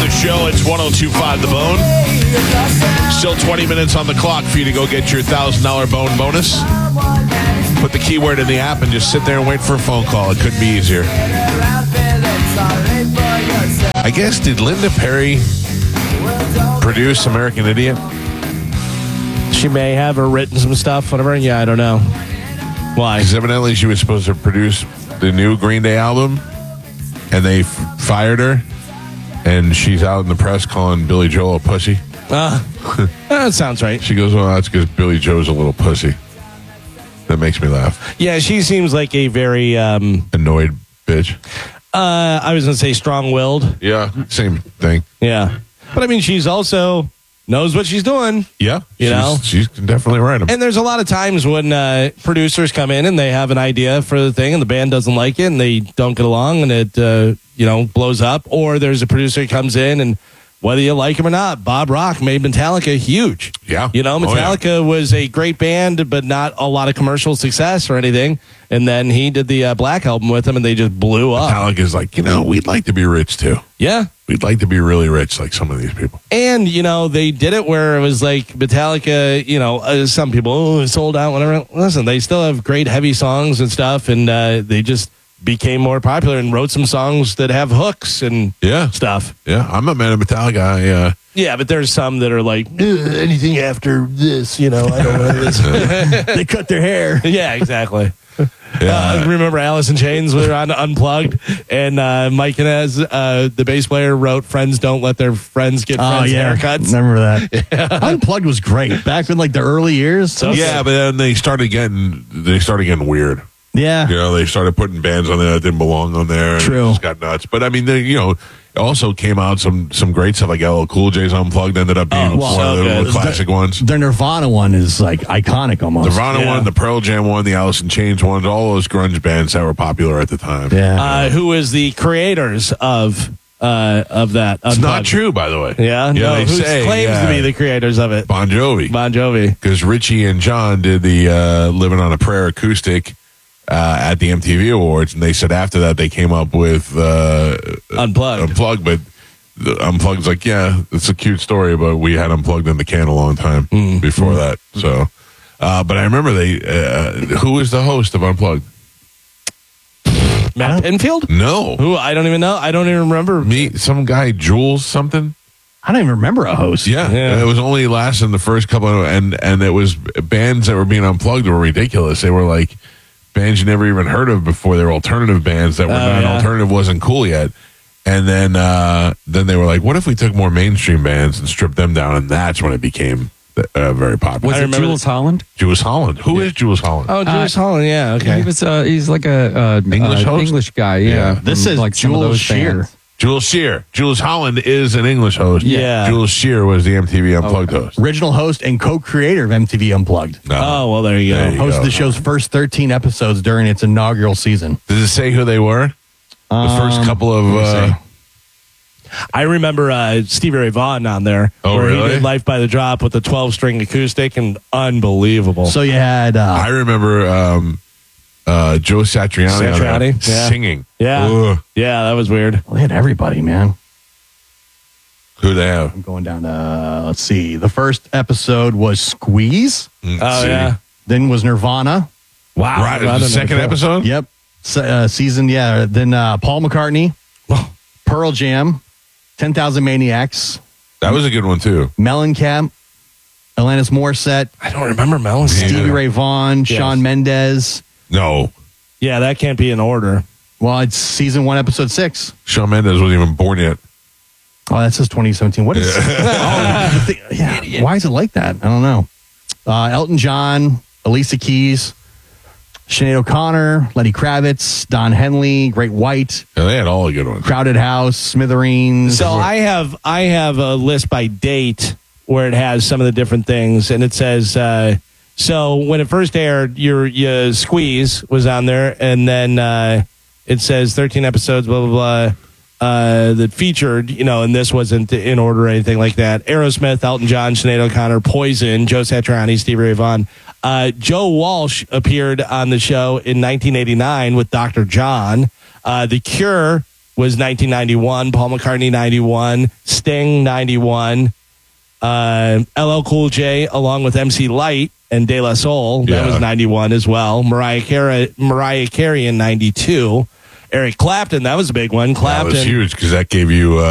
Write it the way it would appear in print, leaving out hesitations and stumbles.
the show. It's 102.5 The Bone. Still 20 minutes on the clock for you to go get your $1,000 Bone bonus. Put the keyword in the app and just sit there and wait for a phone call. It couldn't be easier. I guess, did Linda Perry produce American Idiot? She may have or written some stuff, whatever. Yeah, I don't know. Why? Because evidently she was supposed to produce the new Green Day album, and they fired her, and she's out in the press calling Billy Joel a pussy. That sounds right. She goes, well, that's because Billy Joe's a little pussy. That makes me laugh. Yeah, she seems like a very... annoyed bitch. I was going to say strong-willed. Yeah, same thing. Yeah. But, I mean, she's also... knows what she's doing. Yeah. She's definitely right. And there's a lot of times when producers come in and they have an idea for the thing and the band doesn't like it and they don't get along and it, blows up. Or there's a producer who comes in and whether you like him or not, Bob Rock made Metallica huge. Yeah. Metallica was a great band, but not a lot of commercial success or anything. And then he did the Black Album with them and they just blew up. Metallica's like, we'd like to be rich too. Yeah. We'd like to be really rich like some of these people. And, they did it where it was like Metallica, some people, sold out, whatever. Listen, they still have great heavy songs and stuff, and they just became more popular and wrote some songs that have hooks and stuff. Yeah, I'm a man of Metallica. Yeah, but there's some that are like, anything after this, I don't know this. They cut their hair. Yeah, exactly. Yeah. Remember Alice in Chains were on Unplugged, and Mike Inez, the bass player, wrote "Friends don't let their friends get friends haircuts." Remember that? Yeah. Unplugged was great back in the early years. So but then they started getting weird. Yeah, they started putting bands on there that didn't belong on there. True, and it just got nuts. But I mean, it also came out some great stuff like LL Cool J's Unplugged ended up being one of the classic ones. Their Nirvana one is iconic almost. Nirvana one, the Pearl Jam one, the Alice in Chains ones, all those grunge bands that were popular at the time. Yeah. Who is the creators of that? Unplugged? It's not true, by the way. Yeah, no. Who claims to be the creators of it? Bon Jovi. Because Richie and John did the Living on a Prayer acoustic at the MTV Awards, and they said after that they came up with Unplugged, but Unplugged's like, yeah, it's a cute story, but we had Unplugged in the can a long time before that. So, but I remember who was the host of Unplugged? Matt Pinfield? No. Who? I don't even know. I don't even remember. Some guy, Jules something. I don't even remember a host. Yeah. It was only lasting the first couple of, and it was bands that were being unplugged were ridiculous. They were like bands you never even heard of before. They were alternative bands that were not alternative wasn't cool yet. And then they were like, what if we took more mainstream bands and stripped them down? And that's when it became very popular. Was it Jules Holland? Jules Holland. Who is Jules Holland? Oh, Jules Holland. Yeah. Okay. He's like a English guy. Yeah. This is Jules Shear. Jules Shear. Jules Holland is an English host. Yeah. Jules Shear was the MTV Unplugged host. Original host and co-creator of MTV Unplugged. No. Oh, well, there you go. Hosted the show's first 13 episodes during its inaugural season. Does it say who they were? The first couple of... I remember Stevie Ray Vaughan on there. Oh, where really? He did Life by the Drop with the 12-string acoustic, and unbelievable. So you had... I remember Joe Satriani singing. Yeah. Ugh. Yeah, that was weird. Well, they had everybody, man. Who they have? I'm going down to... let's see. The first episode was Squeeze. Yeah. Then was Nirvana. Wow. Right, the second episode? Yep. Season, yeah. Then Paul McCartney. Pearl Jam. 10,000 Maniacs. That was a good one, too. Mellencamp. Alanis Morissette. I don't remember Mellencamp. Stevie Ray Vaughan. Yes. Shawn Mendes. No. Yeah, that can't be in order. Well, it's season 1, episode 6. Shawn Mendes wasn't even born yet. Oh, that says 2017. What is yeah. Why is it like that? I don't know. Elton John, Alicia Keys, Sinead O'Connor, Lenny Kravitz, Don Henley, Great White. Yeah, they had all the good ones. Crowded House, Smithereens. So I have a list by date where it has some of the different things, and it says so when it first aired, your Squeeze was on there, and then it says 13 episodes, blah blah blah, that featured, and this wasn't in order or anything like that. Aerosmith, Elton John, Sinead O'Connor, Poison, Joe Satriani, Stevie Ray Vaughan. Joe Walsh appeared on the show in 1989 with Dr. John. The Cure was 1991. Paul McCartney, 91. Sting, 91. LL Cool J, along with MC Lyte and De La Soul, that was 91 as well. Mariah Carey in 92. Eric Clapton, that was a big one. Clapton, that was huge because that gave you